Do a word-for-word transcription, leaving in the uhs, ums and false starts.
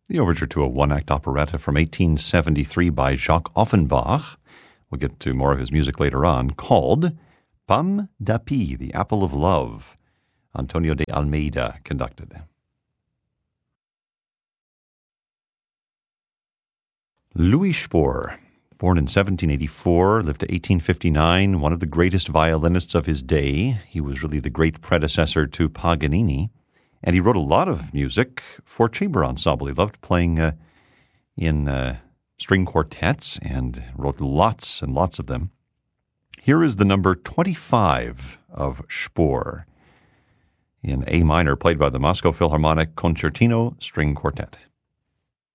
The overture to a one-act operetta from eighteen seventy-three by Jacques Offenbach, we'll get to more of his music later on, called Pomme d'Api, the Apple of Love. Antonio de Almeida conducted. Louis Spohr, born in seventeen eighty-four, lived to eighteen fifty-nine, one of the greatest violinists of his day. He was really the great predecessor to Paganini, and he wrote a lot of music for chamber ensemble. He loved playing uh, in uh, string quartets and wrote lots and lots of them. Here is the number twenty-five of Spohr in A minor, played by the Moscow Philharmonic Concertino String Quartet.